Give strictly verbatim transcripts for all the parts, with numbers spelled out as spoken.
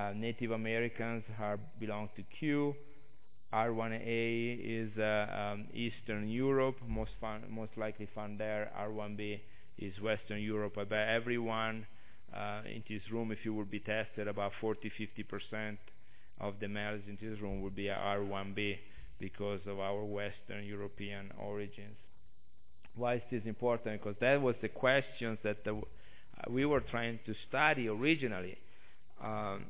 uh, Native Americans are belong to Q. R one A is uh, um, Eastern Europe, most fun, most likely found there. R one B is Western Europe. But everyone uh, in this room, if you will be tested, about forty to fifty percent of the males in this room will be R one B because of our Western European origins. Why is this important? Because that was the questions that the, uh, we were trying to study originally. Um,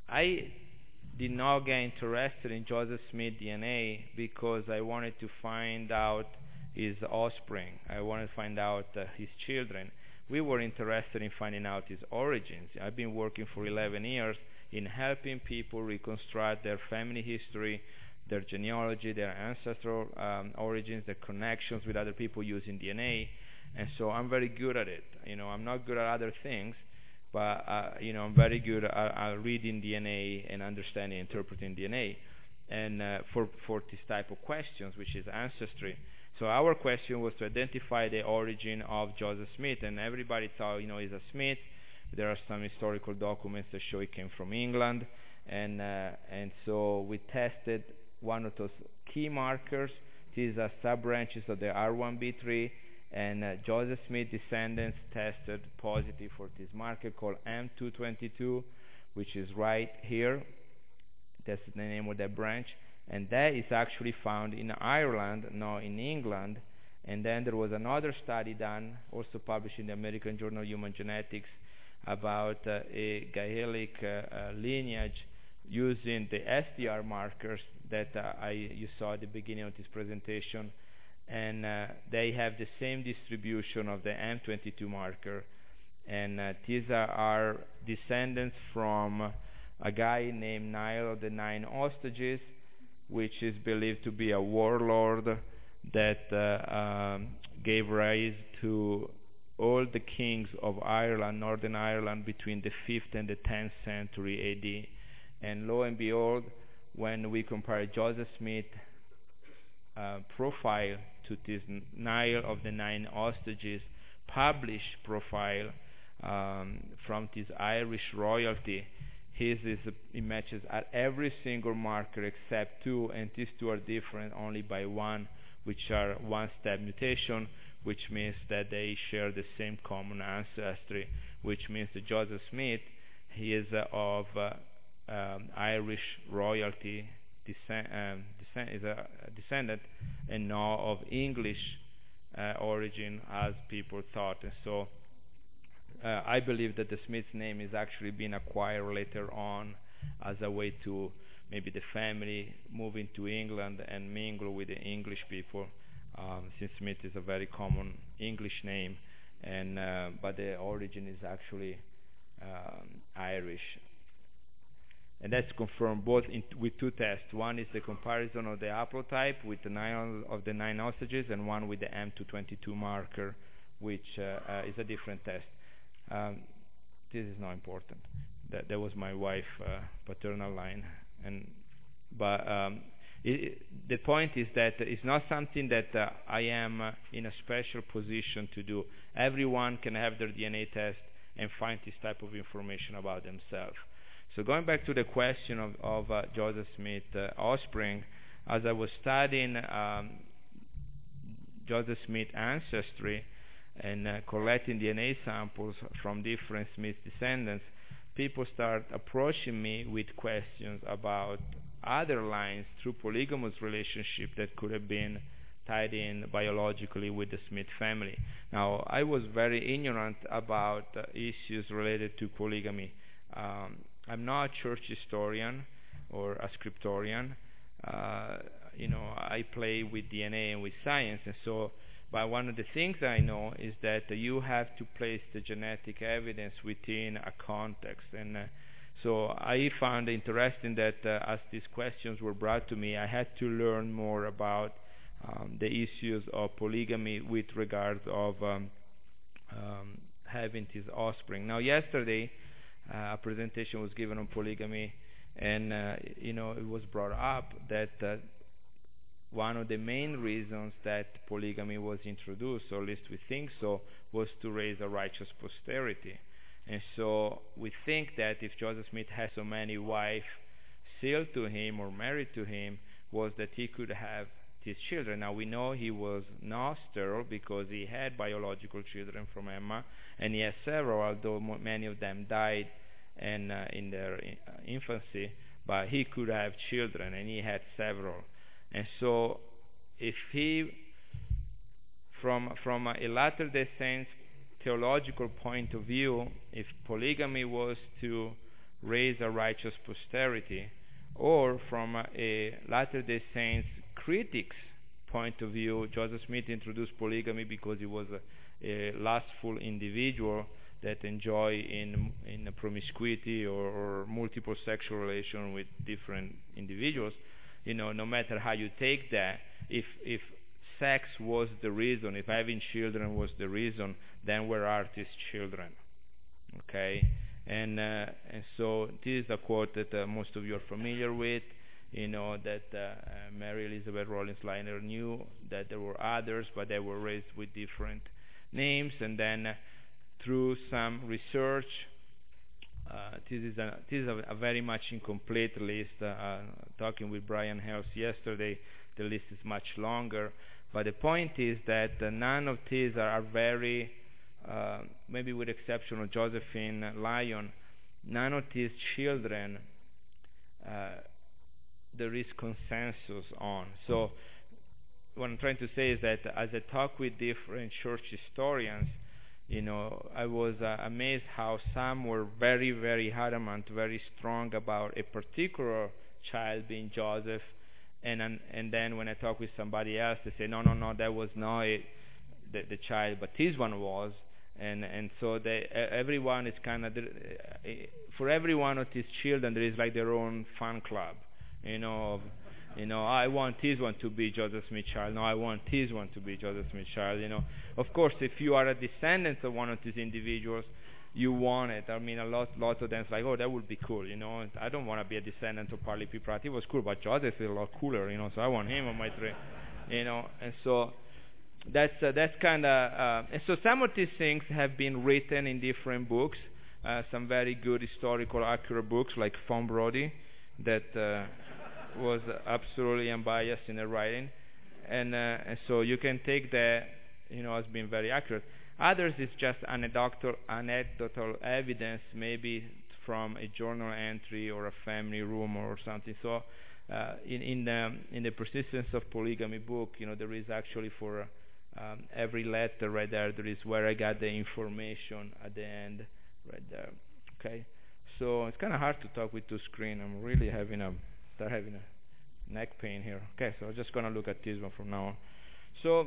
I did not get interested in Joseph Smith D N A because I wanted to find out his offspring. I wanted to find out uh, his children. We were interested in finding out his origins. I've been working for eleven years in helping people reconstruct their family history, their genealogy, their ancestral um, origins, their connections with other people using D N A. And so I'm very good at it. You know, I'm not good at other things, but uh, you know, I'm very good at, at reading D N A and understanding, interpreting D N A, and uh, for for this type of questions, which is ancestry. So our question was to identify the origin of Joseph Smith, and everybody thought, you know, he's a Smith. There are some historical documents that show he came from England, and uh, and so we tested one of those key markers. These are sub-branches of the R one B three. And uh, Joseph Smith descendants tested positive for this marker called M two twenty-two, which is right here. That's the name of that branch. And that is actually found in Ireland, not in England. And then there was another study done, also published in the American Journal of Human Genetics, about uh, a Gaelic uh, uh, lineage using the S D R markers that uh, I you saw at the beginning of this presentation. And uh, they have the same distribution of the M twenty-two marker, and uh, these are our descendants from a guy named Niall of the Nine Hostages, which is believed to be a warlord that uh, um, gave rise to all the kings of Ireland, Northern Ireland, between the fifth and the tenth century A D. And lo and behold, when we compare Joseph Smith uh, profile to this Niall of the Nine Hostages published profile um, from this Irish royalty, his is uh, it matches at every single marker except two, and these two are different only by one, which are one-step mutation, which means that they share the same common ancestry, which means that Joseph Smith, he is uh, of uh, um, Irish royalty, descent, um, descent, is a, a descendant, and not of English uh, origin as people thought. And so uh, I believe that the Smith's name is actually being acquired later on as a way to maybe the family moving to England and mingle with the English people, um, since Smith is a very common English name, and uh, but the origin is actually um, Irish. And that's confirmed both in with two tests. One is the comparison of the haplotype with the nine of the nine hostages, and one with the M two twenty-two marker, which uh, uh, is a different test. Um, this is not important. That that was my wife' uh, paternal line, and but um, it, the point is that it's not something that uh, I am uh, in a special position to do. Everyone can have their D N A test and find this type of information about themselves. So going back to the question of, of uh, Joseph Smith uh, offspring, as I was studying um, Joseph Smith ancestry and uh, collecting D N A samples from different Smith descendants, people start approaching me with questions about other lines through polygamous relationship that could have been tied in biologically with the Smith family. Now, I was very ignorant about uh, issues related to polygamy. Um, I'm not a church historian or a scriptorian. Uh, you know, I play with D N A and with science, and so. But one of the things I know is that uh, you have to place the genetic evidence within a context, and uh, so I found interesting that uh, as these questions were brought to me, I had to learn more about um, the issues of polygamy with regard of um, um, having this offspring. Now, yesterday. Uh, a presentation was given on polygamy, and uh, you know it was brought up that uh, one of the main reasons that polygamy was introduced, or at least we think so, was to raise a righteous posterity. And so we think that if Joseph Smith had so many wives sealed to him or married to him, was that he could have his children. Now we know he was not sterile because he had biological children from Emma, and he had several, although mo- many of them died in, uh, in their uh, infancy, but he could have children, and he had several. And so if he, from, from a Latter-day Saints theological point of view, if polygamy was to raise a righteous posterity, or from a, a Latter-day Saints critic's point of view, Joseph Smith introduced polygamy because he was a, a lustful individual that enjoyed in in promiscuity or, or multiple sexual relation with different individuals. You know, no matter how you take that, if if sex was the reason, if having children was the reason, then where are these children? Okay, and uh, and so this is a quote that uh, most of you are familiar with. You know, that uh, uh, Mary Elizabeth Rollins Liner knew that there were others, but they were raised with different names. And then uh, through some research, uh, this is, a, this is a, a very much incomplete list. Uh, uh, talking with Brian Hales yesterday, the list is much longer. But the point is that uh, none of these are, are very, uh, maybe with the exception of Josephine Lyon, none of these children uh, there is consensus on. So what I'm trying to say is that as I talk with different church historians, you know, I was uh, amazed how some were very, very adamant, very strong about a particular child being Joseph, and and, and then when I talk with somebody else, they say, no, no, no, that was not it, the, the child, but this one was. And and so they, everyone is kind of, for every one of these children, there is like their own fan club. You know, you know, I want this one to be Joseph Smith child. No, I want this one to be Joseph Smith child. You know, of course, if you are a descendant of one of these individuals, you want it. I mean, a lot, lots of them is like, oh, that would be cool. You know, I don't want to be a descendant of Parley P. Pratt. He was cool, but Joseph is a lot cooler. You know, so I want him on my tree. You know, and so that's uh, that's kind of. Uh, and so some of these things have been written in different books. Uh, some very good historical, accurate books like Fawn Brody, that. Uh, was absolutely unbiased in the writing, and, uh, and so you can take that, you know, as being very accurate. Others is just anecdotal, anecdotal evidence, maybe from a journal entry or a family rumor or something. So, uh, in in the in the Persistence of Polygamy book, you know, there is actually for um, every letter right there, there is where I got the information at the end, right there. Okay, so it's kind of hard to talk with two screen. I'm really having a Start having a neck pain here. Okay, so I'm just going to look at this one from now on. So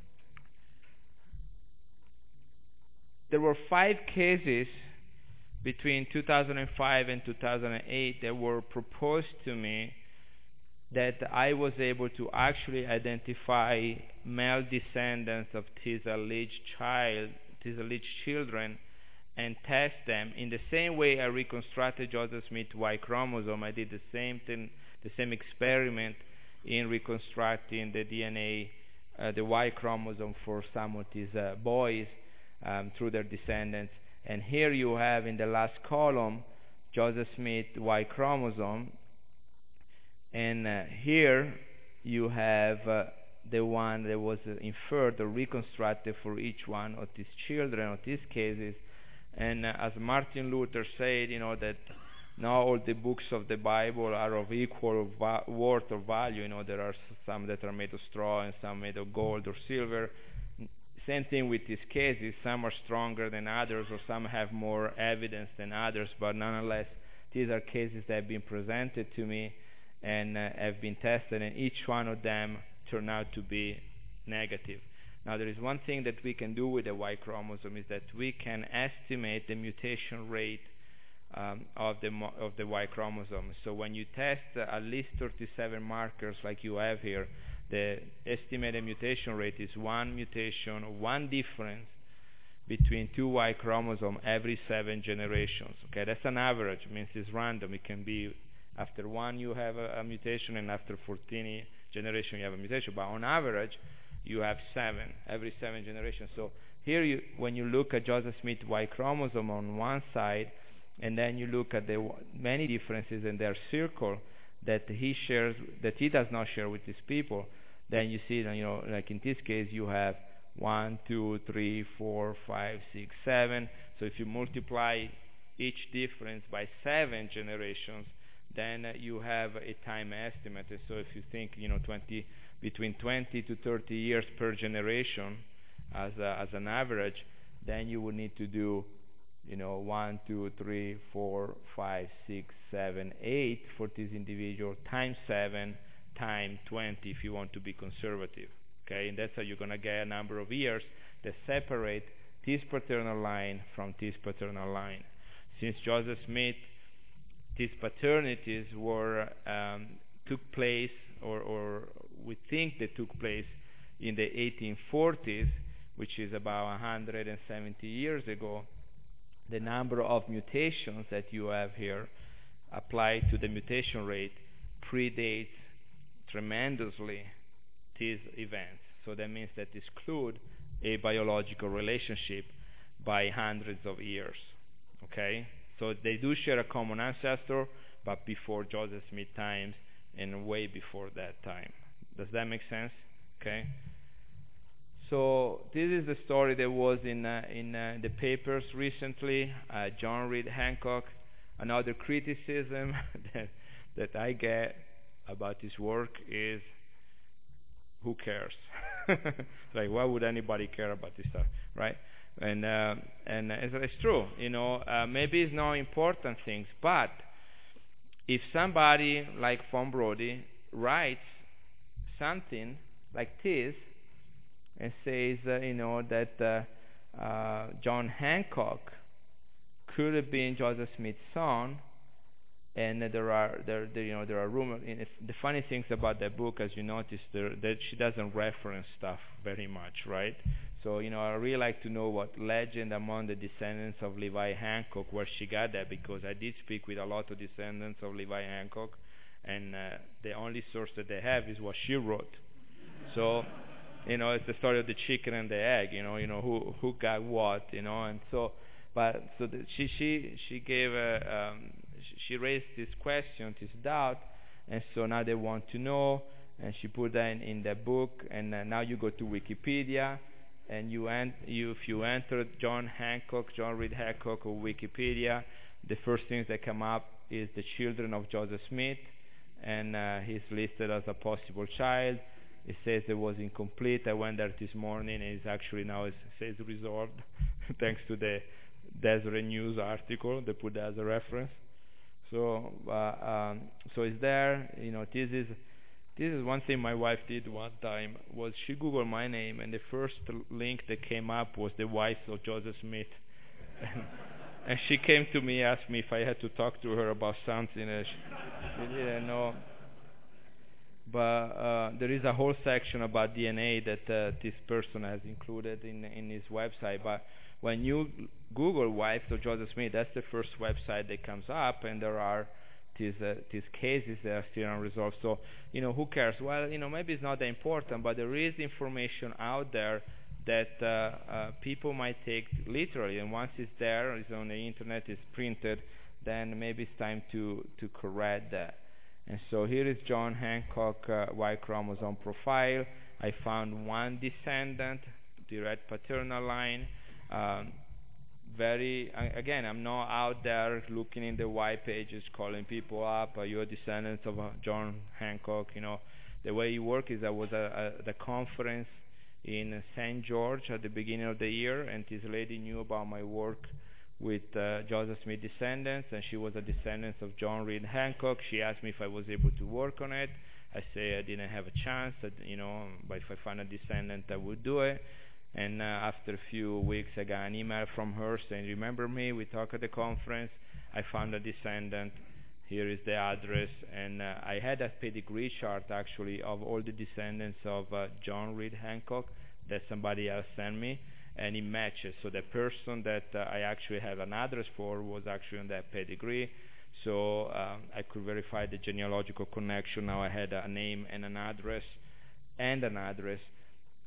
there were five cases between two thousand five and two thousand eight that were proposed to me that I was able to actually identify male descendants of these alleged child, these alleged children, and test them in the same way I reconstructed Joseph Smith's Y chromosome. I did the same thing, the same experiment in reconstructing the D N A, uh, the Y chromosome for some of these uh, boys um, through their descendants. And here you have in the last column Joseph Smith Y chromosome, and uh, here you have uh, the one that was uh, inferred or reconstructed for each one of these children, of these cases. And uh, as Martin Luther said, you know, that not all the books of the Bible are of equal va- worth or value. You know, there are some that are made of straw and some made of gold or silver. Same thing with these cases. Some are stronger than others, or some have more evidence than others. But nonetheless, these are cases that have been presented to me and uh, have been tested, and each one of them turned out to be negative. Now, there is one thing that we can do with the Y chromosome is that we can estimate the mutation rate um, of the mo- of the Y chromosome. So when you test uh, at least thirty-seven markers like you have here, the estimated mutation rate is one mutation, one difference between two Y chromosomes every seven generations. Okay, that's an average. It means it's random. It can be after one you have a, a mutation, and after fourteen generations you have a mutation. But on average, you have seven, every seven generations. So here, you, when you look at Joseph Smith Y chromosome on one side, and then you look at the w- many differences in their circle that he shares, that he does not share with his people, then you see that, you know, like in this case, you have one, two, three, four, five, six, seven. So if you multiply each difference by seven generations, then uh, you have a time estimate. And so if you think, you know, twenty between twenty to thirty years per generation as a, as an average, then you would need to do, you know, one, two, three, four, five, six, seven, eight for this individual, times seven, times twenty if you want to be conservative. Okay, and that's how you're going to get a number of years that separate this paternal line from this paternal line. Since Joseph Smith, these paternities were um, took place, or, or we think they took place in the eighteen forties, which is about one hundred seventy years ago. The number of mutations that you have here applied to the mutation rate predates tremendously these events. So that means that exclude a biological relationship by hundreds of years. Okay? So they do share a common ancestor, but before Joseph Smith times and way before that time. Does that make sense? Okay? So this is the story that was in uh, in uh, the papers recently. Uh, John Reed Hancock. Another criticism that that I get about his work is, who cares? Like, why would anybody care about this stuff, right? And uh, and it's, it's true, you know. Uh, maybe it's not important things, but if somebody like Von Brody writes something like this and says, uh, you know, that uh, uh, John Hancock could have been Joseph Smith's son, and uh, there are there, there you know there are rumors. And if the funny things about that book, as you notice, there, that she doesn't reference stuff very much, right? So, you know, I really like to know what legend among the descendants of Levi Hancock, where she got that, because I did speak with a lot of descendants of Levi Hancock, and uh, the only source that they have is what she wrote. So, you know, it's the story of the chicken and the egg. You know, you know who who got what. You know, and so, but so the, she she she gave a um, she raised this question, this doubt, and so now they want to know, and she put that in, in the book, and uh, now you go to Wikipedia. And you, ent- you, if you enter John Hancock, John Reed Hancock, or Wikipedia, the first things that come up is the children of Joseph Smith, and uh, he's listed as a possible child. It says it was incomplete. I went there this morning, and it's actually now it says resolved, thanks to the Deseret News article. They put that as a reference. So, uh, um, so it's there. You know, this is. This is one thing my wife did one time, was she Googled my name, and the first link that came up was the wife of Joseph Smith. and, and she came to me, asked me if I had to talk to her about something. And she, she didn't know. But uh, there is a whole section about D N A that uh, this person has included in, in his website. But when you Google wife of Joseph Smith, that's the first website that comes up, and there are These, uh, these cases that are still unresolved. So, you know, who cares? Well, you know, maybe it's not that important, but there is information out there that uh, uh, people might take literally. And once it's there, it's on the internet, it's printed, then maybe it's time to, to correct that. And so here is John Hancock uh, Y chromosome profile. I found one descendant, direct paternal line. Um, Very again, I'm not out there looking in the white pages, calling people up. Are you a descendant of uh, John Hancock? You know, the way it worked is I was at the conference in Saint George at the beginning of the year, and this lady knew about my work with uh, Joseph Smith descendants, and she was a descendant of John Reed Hancock. She asked me if I was able to work on it. I say I didn't have a chance, that, you know, but if I find a descendant, I would do it. And uh, after a few weeks, I got an email from her saying, remember me, we talked at the conference, I found a descendant, here is the address. And uh, I had a pedigree chart, actually, of all the descendants of uh, John Reed Hancock that somebody else sent me, and it matches. So the person that uh, I actually have an address for was actually on that pedigree. So um, I could verify the genealogical connection. Now I had a name and an address, and an address.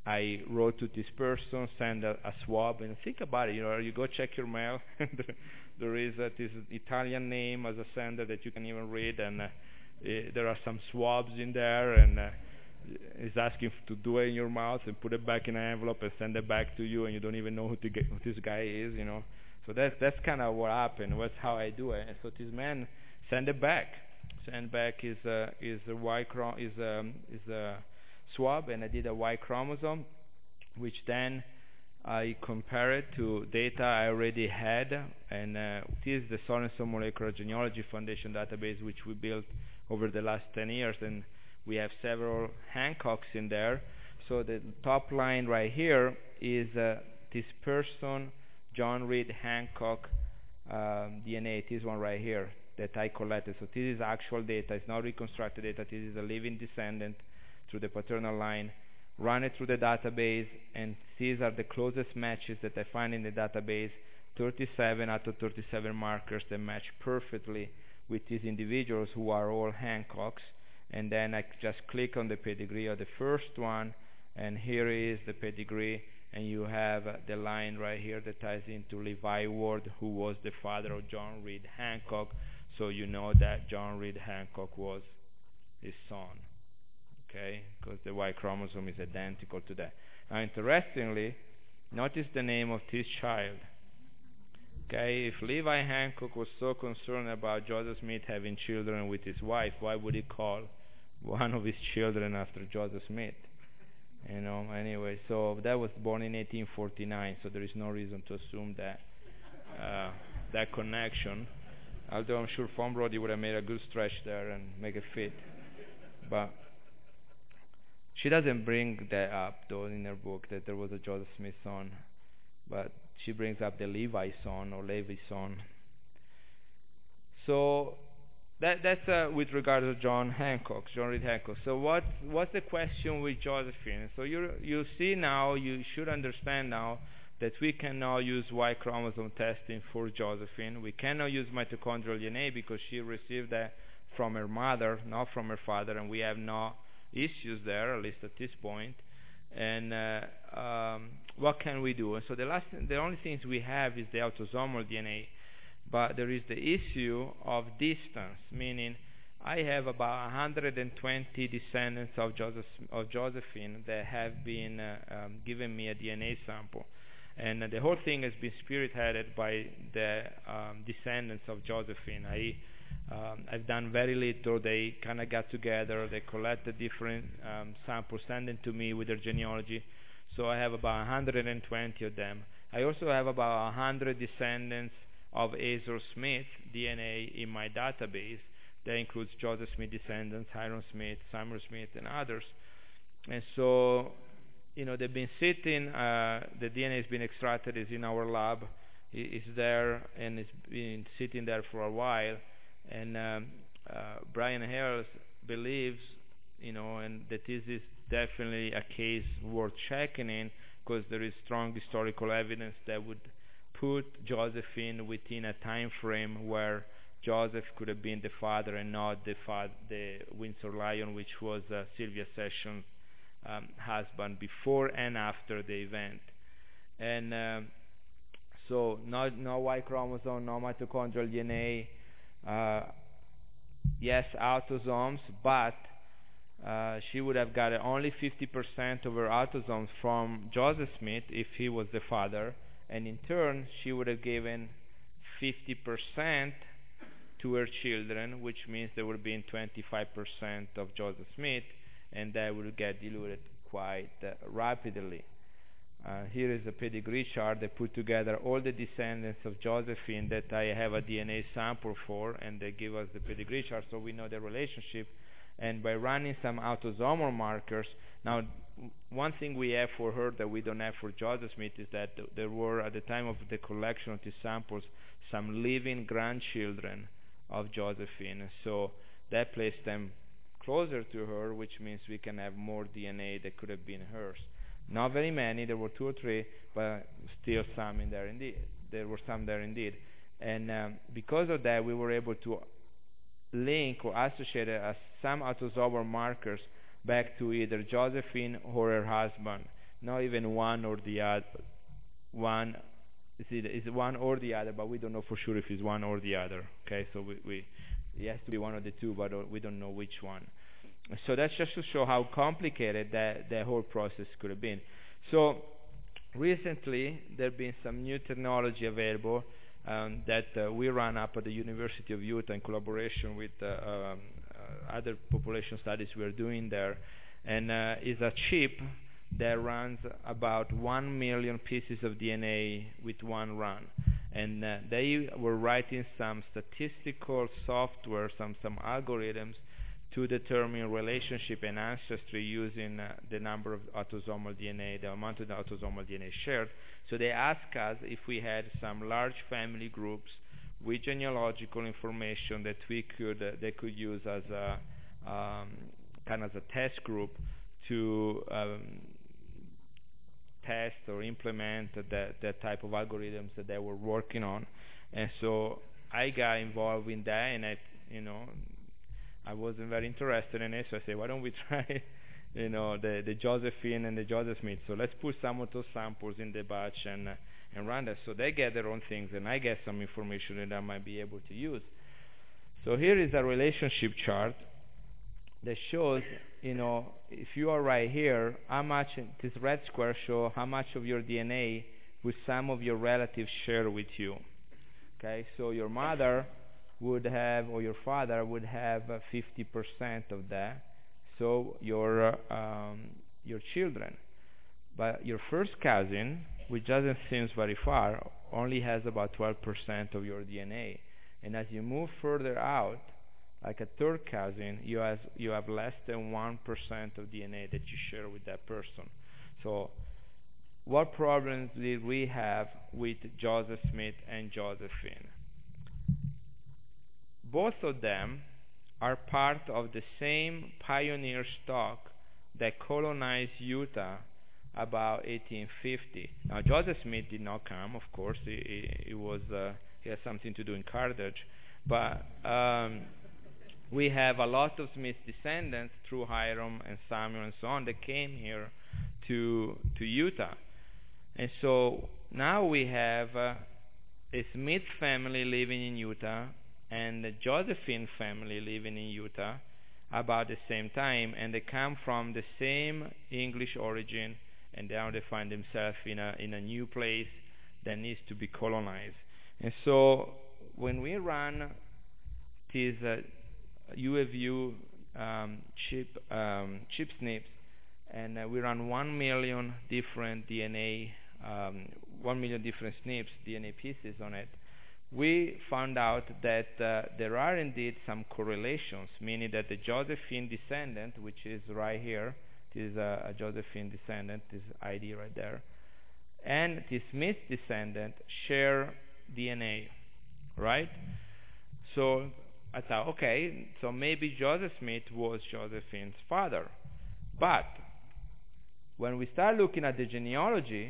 I wrote to this person, send a, a swab, and think about it. You know, you go check your mail. There is a, this Italian name as a sender that you can even read, and uh, uh, there are some swabs in there, and uh, it's asking to do it in your mouth and put it back in an envelope and send it back to you, and you don't even know who, to get, who this guy is. You know, so that's that's kind of what happened. That's how I do it. And so this man send it back. Send back is uh, is a Y chrom is um, is a swab, and I did a Y chromosome, which then I compare it to data I already had, and uh, this is the Sorenson Molecular Genealogy Foundation database, which we built over the last ten years, and we have several Hancocks in there. So the top line right here is uh, this person, John Reed Hancock um, D N A, this one right here that I collected. So this is actual data, it's not reconstructed data, this is a living descendant through the paternal line. Run it through the database, and these are the closest matches that I find in the database, thirty-seven out of thirty-seven markers that match perfectly with these individuals who are all Hancocks. And then I just click on the pedigree of the first one, and here is the pedigree, and you have uh, the line right here that ties into Levi Ward, who was the father of John Reed Hancock, so you know that John Reed Hancock was his son. Okay, because the Y chromosome is identical to that. Now, interestingly, notice the name of this child. Okay, if Levi Hancock was so concerned about Joseph Smith having children with his wife, why would he call one of his children after Joseph Smith? You know, anyway, so that was born in eighteen forty-nine, so there is no reason to assume that uh, that connection. Although I'm sure Foam Brody would have made a good stretch there and make it fit, but she doesn't bring that up, though, in her book, that there was a Joseph Smith son. But she brings up the Levi son, or Levi son. So that, that's uh, with regard to John Hancock, John Reed Hancock. So what, what's the question with Josephine? So you you see now, you should understand now, that we can now use Y chromosome testing for Josephine. We cannot use mitochondrial D N A because she received that from her mother, not from her father, and we have no issues there, at least at this point. And uh, um, what can we do? And so the last, the only things we have is the autosomal D N A, but there is the issue of distance, meaning I have about one hundred twenty descendants of Joseph of Josephine that have been uh, um, given me a D N A sample, and uh, the whole thing has been spearheaded by the um, descendants of Josephine. I Um, I've done very little. They kind of got together. They collected different um, samples, sent them to me with their genealogy. So I have about one hundred twenty of them. I also have about one hundred descendants of Azor Smith D N A in my database. That includes Joseph Smith descendants, Hiram Smith, Samuel Smith, and others. And so, you know, they've been sitting. Uh, the D N A has been extracted. It's in our lab. It's there, and it's been sitting there for a while. And um, uh, Brian Harris believes, you know, and that this is definitely a case worth checking in, because there is strong historical evidence that would put Josephine within a time frame where Joseph could have been the father and not the fa- the Windsor Lion, which was uh, Sylvia Sessions' um, husband before and after the event. And um, so no, no Y chromosome, no mitochondrial D N A. Uh, yes, autosomes, but uh, she would have got only fifty percent of her autosomes from Joseph Smith if he was the father, and in turn she would have given fifty percent to her children, which means there would have been twenty-five percent of Joseph Smith, and that would get diluted quite uh, rapidly. Uh, here is a pedigree chart that put together all the descendants of Josephine that I have a D N A sample for, and they give us the pedigree chart so we know the relationship. And by running some autosomal markers, now one thing we have for her that we don't have for Joseph Smith is that th- there were, at the time of the collection of these samples, some living grandchildren of Josephine. So that placed them closer to her, which means we can have more D N A that could have been hers. Not very many, there were two or three, but still some in there indeed. There were some there indeed. And um, because of that, we were able to link or associate uh, some autosomal markers back to either Josephine or her husband. not even one or the other. One, it's one or the other, but we don't know for sure if it's one or the other. Okay, so we, we it has to be one of the two, but we don't know which one. So that's just to show how complicated that the whole process could have been. So recently, there have been some new technology available um, that uh, we run up at the University of Utah in collaboration with uh, um, uh, other population studies we are doing there, and uh, is a chip that runs about one million pieces of D N A with one run. And uh, they were writing some statistical software, some, some algorithms to determine relationship and ancestry using uh, the number of autosomal D N A, the amount of the autosomal D N A shared. So they asked us if we had some large family groups with genealogical information that we could uh, they could use as a um, kind of a test group to um, test or implement that, that type of algorithms that they were working on. And so I got involved in that, and I, you know, I wasn't very interested in it, so I said, why don't we try, you know, the, the Josephine and the Joseph Smith? So let's put some of those samples in the batch and uh, and run that. So they get their own things, and I get some information that I might be able to use. So here is a relationship chart that shows, you know, if you are right here, how much, this red square shows how much of your D N A would some of your relatives share with you. Okay, so your mother would have, or your father would have uh, fifty percent of that, so your, uh, um, your children. But your first cousin, which doesn't seem very far, only has about twelve percent of your D N A. And as you move further out, like a third cousin, you have, you have less than one percent of D N A that you share with that person. So what problems did we have with Joseph Smith and Josephine? Both of them are part of the same pioneer stock that colonized Utah about eighteen fifty. Now, Joseph Smith did not come, of course. He, he, he was uh, he had something to do in Carthage, but um, we have a lot of Smith descendants through Hiram and Samuel and so on that came here to to Utah, and so now we have uh, a Smith family living in Utah and the Josephine family living in Utah about the same time, and they come from the same English origin, and now they find themselves in a in a new place that needs to be colonized. And so when we run these uh, U of U um, chip um, chip S N Ps, and uh, we run one million different D N A, um, one million different S N Ps, D N A pieces on it, we found out that uh, there are indeed some correlations, meaning that the Josephine descendant, which is right here, this is a, a Josephine descendant, this I D right there, and the Smith descendant share D N A, right? So I thought, okay, so maybe Joseph Smith was Josephine's father. But when we start looking at the genealogy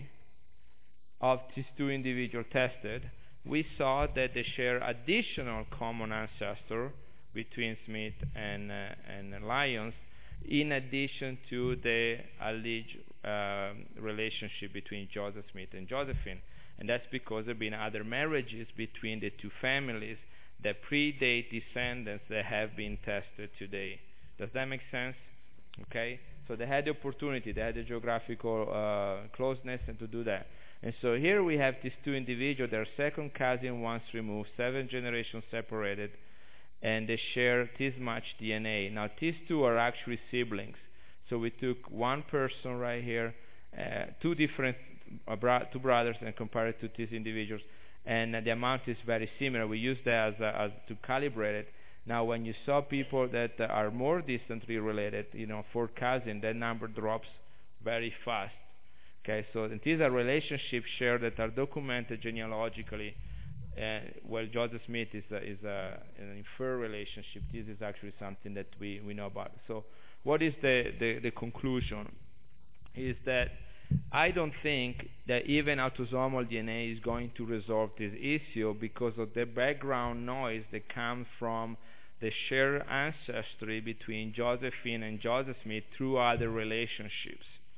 of these two individuals tested, we saw that they share additional common ancestor between Smith and, uh, and Lyons, in addition to the alleged uh, relationship between Joseph Smith and Josephine. And that's because there have been other marriages between the two families that predate descendants that have been tested today. Does that make sense? Okay? So they had the opportunity, they had the geographical uh, closeness and to do that. And so here we have these two individuals, they're second cousin once removed, seven generations separated, and they share this much D N A. Now these two are actually siblings. So we took one person right here, uh, two different, uh, bro two brothers, and compared it to these individuals, and uh, the amount is very similar. We use that as, uh, as to calibrate it. Now when you saw people that uh, are more distantly related, you know, four cousins, that number drops very fast. Okay, so these are relationships shared that are documented genealogically. Uh, well, Joseph Smith is, a, is a, an inferred relationship. This is actually something that we, we know about. So what is the, the, the conclusion? Is that I don't think that even autosomal D N A is going to resolve this issue because of the background noise that comes from the shared ancestry between Josephine and Joseph Smith through other relationships.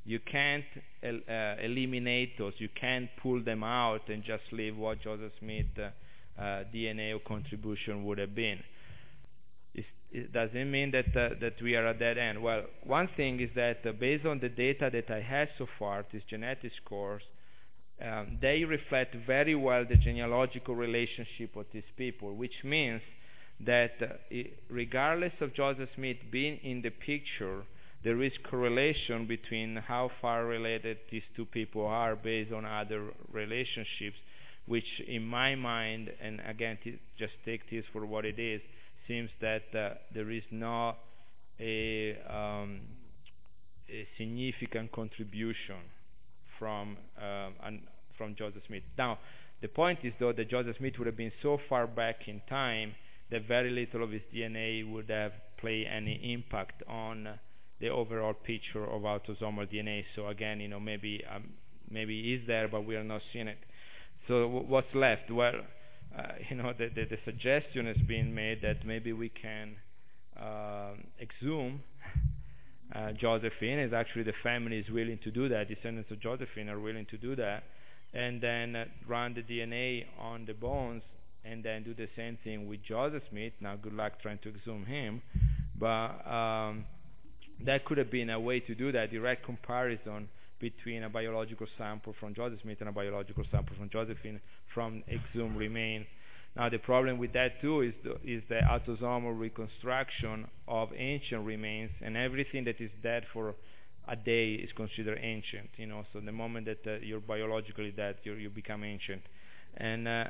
You can't el uh, eliminate those. You can't pull them out and just leave what Joseph Smith uh, uh, D N A or contribution would have been. It's, it doesn't mean that uh, that we are at that end. Well, one thing is that uh, based on the data that I have so far, these genetic scores, um, they reflect very well the genealogical relationship of these people, which means that uh, it, regardless of Joseph Smith being in the picture, there is correlation between how far related these two people are based on other relationships, which in my mind, and again, just take this for what it is, seems that uh, there is not a, um, a significant contribution from uh, an, from Joseph Smith. Now, the point is, though, that Joseph Smith would have been so far back in time that very little of his D N A would have played any impact on uh, the overall picture of autosomal D N A. So again, you know, maybe um, maybe it is there, but we are not seeing it. So w what's left? Well, uh, you know, the, the, the suggestion has been made that maybe we can uh, exhume uh, Josephine. Is actually the family is willing to do that. Descendants of Josephine are willing to do that, and then uh, run the D N A on the bones, and then do the same thing with Joseph Smith. Now, good luck trying to exhume him, but um, that could have been a way to do that, direct comparison between a biological sample from Joseph Smith and a biological sample from Josephine from exhumed remains. Now, the problem with that too is the, is the autosomal reconstruction of ancient remains, and everything that is dead for a day is considered ancient. You know, so the moment that uh, you're biologically dead, you you become ancient, and uh,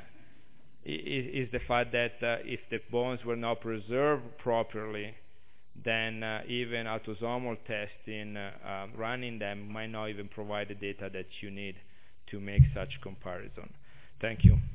is the fact that uh, if the bones were not preserved properly, then uh, even autosomal testing, uh, uh, running them, might not even provide the data that you need to make such comparison. Thank you.